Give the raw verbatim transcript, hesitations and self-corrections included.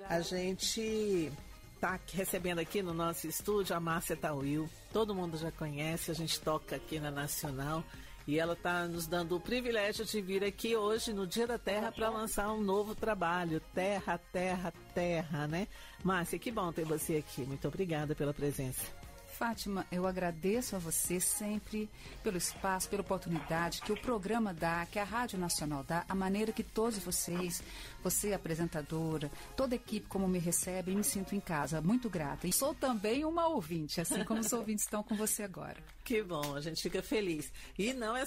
A gente está recebendo aqui no nosso estúdio a Márcia Tawil. Todo mundo já conhece, a gente toca aqui na Nacional. E ela está nos dando o privilégio de vir aqui hoje, no Dia da Terra, para lançar um novo trabalho. Terra, terra, terra, né? Márcia, que bom ter você aqui. Muito obrigada pela presença. Fátima, eu agradeço a você sempre pelo espaço, pela oportunidade que o programa dá, que a Rádio Nacional dá, a maneira que todos vocês, você apresentadora, toda a equipe como me recebe, e me sinto em casa, muito grata. E sou também uma ouvinte, assim como os ouvintes estão com você agora. Que bom, a gente fica feliz. E não é